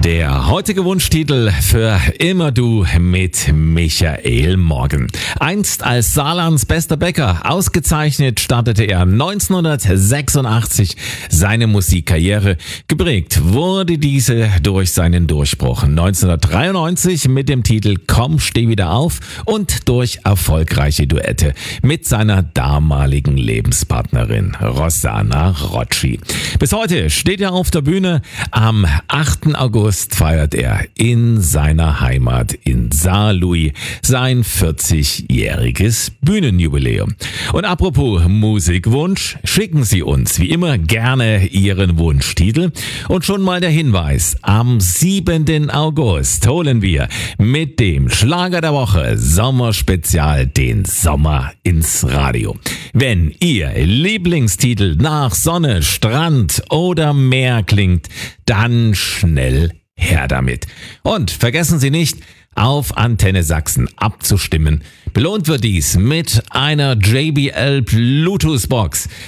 Der heutige Wunschtitel für Immer du mit Michael Morgen. Einst als Saarlands bester Bäcker ausgezeichnet, startete er 1986 seine Musikkarriere. Geprägt wurde diese durch seinen Durchbruch 1993 mit dem Titel Komm, steh wieder auf und durch erfolgreiche Duette mit seiner damaligen Lebenspartnerin Rossana Rocci. Bis heute steht er auf der Bühne. Am 8. August feiert er in seiner Heimat in Saarlouis sein 40-jähriges Bühnenjubiläum. Und apropos Musikwunsch, schicken Sie uns wie immer gerne Ihren Wunschtitel. Und schon mal der Hinweis, am 7. August holen wir mit dem Schlager der Woche Sommerspezial den Sommer ins Radio. Wenn Ihr Lieblingstitel nach Sonne, Strand oder Meer klingt, dann schnell her damit. Und vergessen Sie nicht, auf Antenne Sachsen abzustimmen. Belohnt wird dies mit einer JBL Bluetooth Box.